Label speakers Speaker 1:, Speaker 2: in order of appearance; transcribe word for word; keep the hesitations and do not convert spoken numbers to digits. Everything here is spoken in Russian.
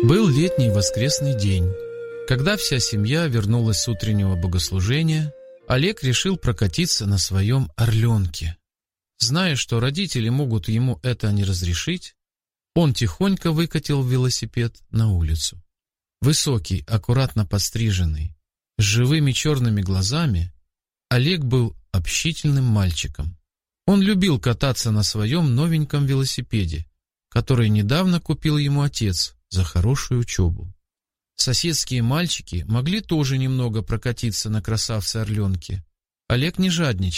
Speaker 1: Был летний воскресный день. Когда вся семья вернулась с утреннего богослужения, Олег решил прокатиться на своем «Орленке». Зная, что родители могут ему это не разрешить, он тихонько выкатил велосипед на улицу. Высокий, аккуратно подстриженный, с живыми черными глазами, Олег был общительным мальчиком. Он любил кататься на своем новеньком велосипеде, который недавно купил ему отец за хорошую учебу. Соседские мальчики могли тоже немного прокатиться на красавце-орленке. Олег не жадничал.